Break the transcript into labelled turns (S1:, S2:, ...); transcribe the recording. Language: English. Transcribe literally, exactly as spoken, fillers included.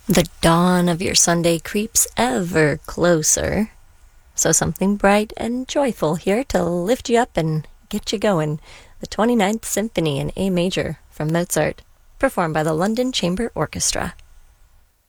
S1: The dawn of your Sunday creeps ever closer. So something bright and joyful here to lift you up and get you going. The twenty-ninth Symphony in A Major from Mozart, performed by the London Chamber Orchestra.